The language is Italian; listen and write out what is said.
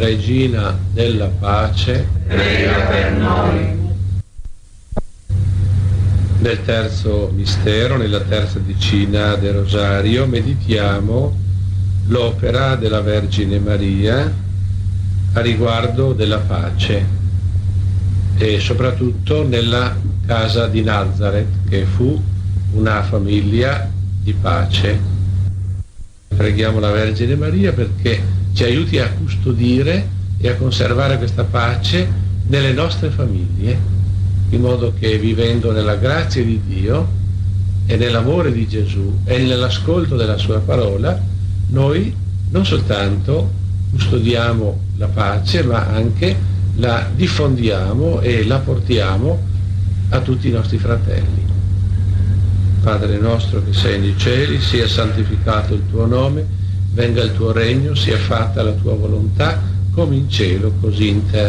Regina della pace, prega per noi. Nel terzo mistero, nella terza decina del Rosario, meditiamo l'opera della Vergine Maria a riguardo della pace e soprattutto nella casa di Nazareth, che fu una famiglia di pace. Preghiamo la Vergine Maria perché ci aiuti a custodire e a conservare questa pace nelle nostre famiglie, in modo che, vivendo nella grazia di Dio e nell'amore di Gesù e nell'ascolto della sua parola, noi non soltanto custodiamo la pace, ma anche la diffondiamo e la portiamo a tutti i nostri fratelli. Padre nostro che sei nei cieli, sia santificato il tuo nome, venga il tuo regno, sia fatta la tua volontà, come in cielo, così in terra.